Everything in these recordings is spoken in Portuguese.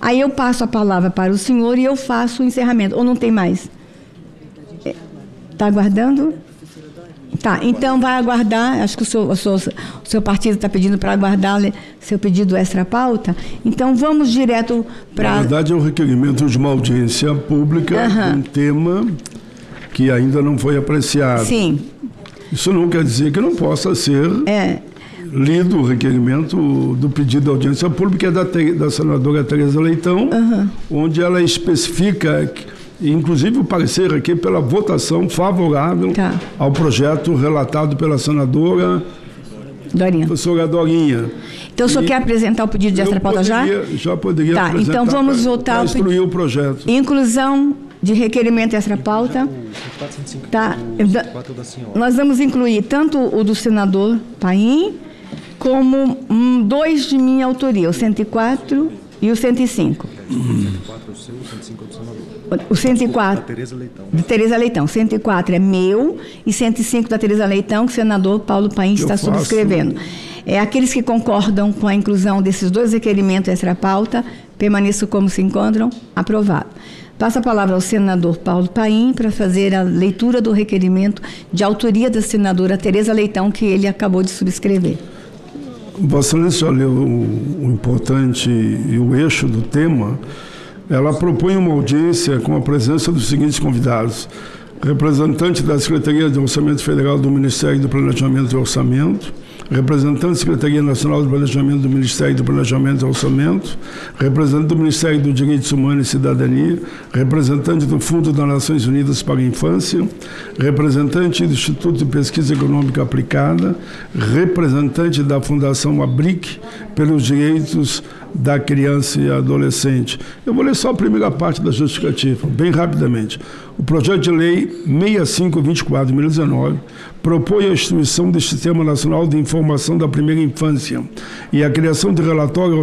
Aí eu passo a palavra para o senhor e eu faço o encerramento. Ou não tem mais? Está aguardando? Tá, então vai aguardar, acho que o seu partido está pedindo para aguardar seu pedido extra-pauta, então vamos direto para... Na verdade, é um requerimento de uma audiência pública, de um tema que ainda não foi apreciado. Sim. Isso não quer dizer que não possa ser lido o requerimento do pedido de audiência pública, da senadora Tereza Leitão, onde ela especifica... Inclusive o parecer aqui pela votação favorável ao projeto relatado pela senadora Dorinha. Professora Dorinha. Então o senhor quer apresentar o pedido de extra-pauta já? Já poderia apresentar. Então vamos voltar para instruir o projeto. Inclusão de requerimento extra-pauta. Tá. Nós vamos incluir tanto o do senador Paim, como dois de minha autoria, o 104 e o 105. O 104 de Tereza Leitão. 104 é meu e 105 da Tereza Leitão, que o senador Paulo Paim está subscrevendo. Aqueles que concordam com a inclusão desses dois requerimentos extra-pauta, permaneçam como se encontram, aprovado. Passo a palavra ao senador Paulo Paim para fazer a leitura do requerimento de autoria da senadora Tereza Leitão, que ele acabou de subscrever. Vossa Excelência leu o importante e o eixo do tema. Ela propõe uma audiência com a presença dos seguintes convidados: representante da Secretaria de Orçamento Federal do Ministério do Planejamento e Orçamento, representante da Secretaria Nacional do Planejamento do Ministério do Planejamento e Orçamento, representante do Ministério dos Direitos Humanos e Cidadania, representante do Fundo das Nações Unidas para a Infância, representante do Instituto de Pesquisa Econômica Aplicada, representante da Fundação ABRIC pelos Direitos da Criança e Adolescente. Eu vou ler só a primeira parte da justificativa, bem rapidamente. O projeto de lei 6524/2019 propõe a instituição do Sistema Nacional de Informação da Primeira Infância e a criação de relatório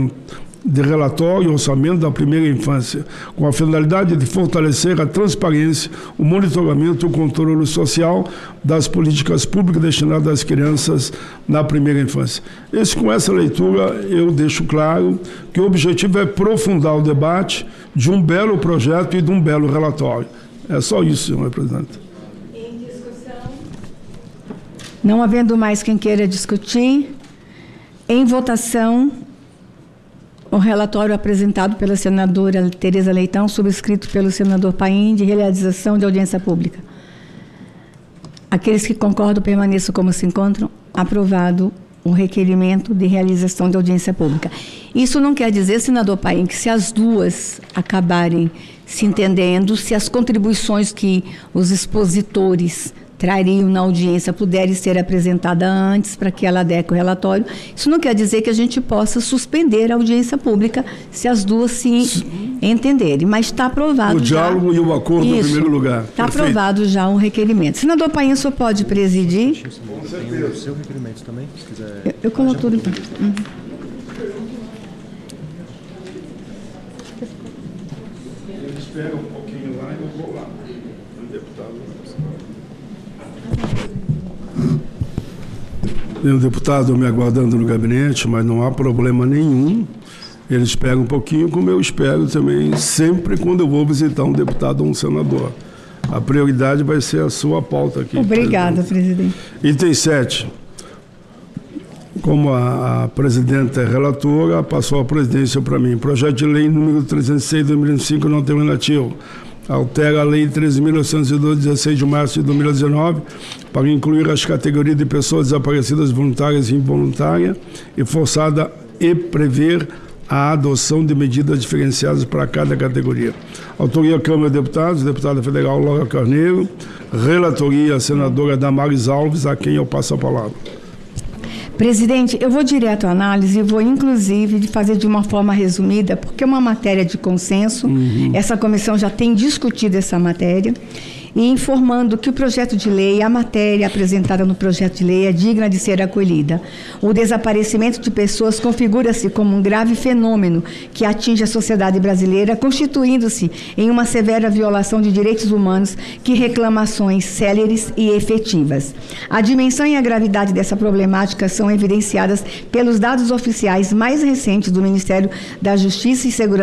e orçamento da primeira infância, com a finalidade de fortalecer a transparência, o monitoramento e o controle social das políticas públicas destinadas às crianças na primeira infância. Com essa leitura, eu deixo claro que o objetivo é aprofundar o debate de um belo projeto e de um belo relatório. É só isso, senhor representante. Em discussão? Não havendo mais quem queira discutir, em votação, o relatório apresentado pela senadora Tereza Leitão, subscrito pelo senador Paim, de realização de audiência pública. Aqueles que concordam permaneçam como se encontram. Aprovado o requerimento de realização de audiência pública. Isso não quer dizer, senador Paim, que se as duas acabarem se entendendo, se as contribuições que os expositores trariam na audiência puderem ser apresentada antes para que ela adeque o relatório, isso não quer dizer que a gente possa suspender a audiência pública se as duas se entenderem, mas está aprovado o diálogo e o acordo em primeiro lugar. Está aprovado já o requerimento. Senador Paim, o senhor pode presidir? Com certeza. O seu requerimento também, se quiser. Eu coloco tudo. Ele espera um pouquinho lá e eu vou lá. O deputado. Tem um deputado me aguardando no gabinete, mas não há problema nenhum. Ele espera um pouquinho, como eu espero também, sempre quando eu vou visitar um deputado ou um senador. A prioridade vai ser a sua pauta aqui. Obrigada, presidente. Item 7. Como a presidenta é relatora, passou a presidência para mim. Projeto de lei número 306 de 2005, não alternativo. Altera a Lei 13.912, 16 de março de 2019, para incluir as categorias de pessoas desaparecidas voluntárias e involuntárias e forçada e prever a adoção de medidas diferenciadas para cada categoria. Autoria Câmara de Deputados, deputada federal Laura Carneiro. Relatoria, senadora Damares Alves, a quem eu passo a palavra. Presidente, eu vou direto à análise e vou, inclusive, fazer de uma forma resumida, porque é uma matéria de consenso. Essa comissão já tem discutido essa matéria. E informando que o projeto de lei, a matéria apresentada no projeto de lei é digna de ser acolhida. O desaparecimento de pessoas configura-se como um grave fenômeno que atinge a sociedade brasileira, constituindo-se em uma severa violação de direitos humanos que reclama ações céleres e efetivas. A dimensão e a gravidade dessa problemática são evidenciadas pelos dados oficiais mais recentes do Ministério da Justiça e Segurança